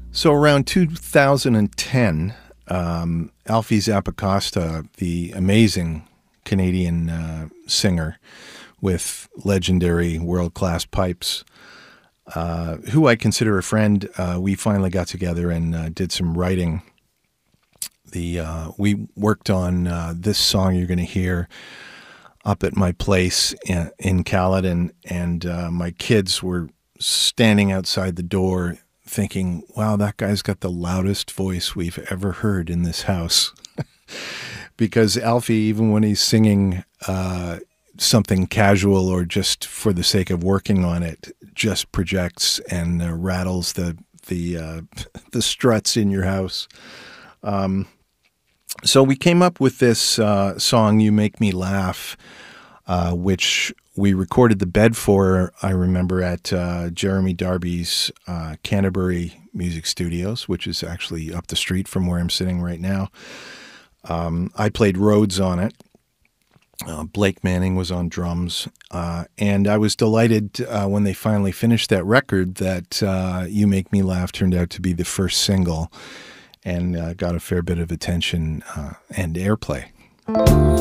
So around 2010, Alfie Zappacosta, the amazing Canadian singer with legendary world-class pipes, who I consider a friend, we finally got together and did some writing. We worked on this song you're going to hear up at my place in Caledon, and my kids were standing outside the door thinking, wow, that guy's got the loudest voice we've ever heard in this house. Because Alfie, even when he's singing something casual or just for the sake of working on it, just projects and rattles the struts in your house. So we came up with this song, You Make Me Laugh, which we recorded the bed for, I remember, at Jeremy Darby's Canterbury Music Studios, which is actually up the street from where I'm sitting right now. I played Rhodes on it. Blake Manning was on drums. And I was delighted when they finally finished that record that You Make Me Laugh turned out to be the first single and got a fair bit of attention and airplay.